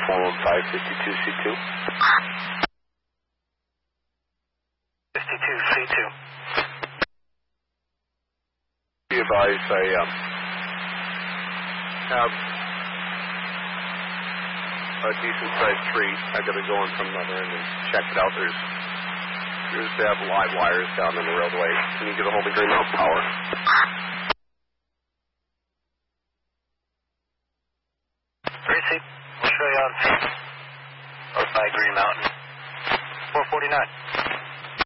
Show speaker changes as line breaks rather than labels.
52C2.
52C2.
Be advised, I have a decent sized tree. I got to go in from the other end and check it out. They have live wires down in the roadway. Can you get a hold of Green Mountain Power?
3C, we'll show you on scene. Outside Green Mountain. 449.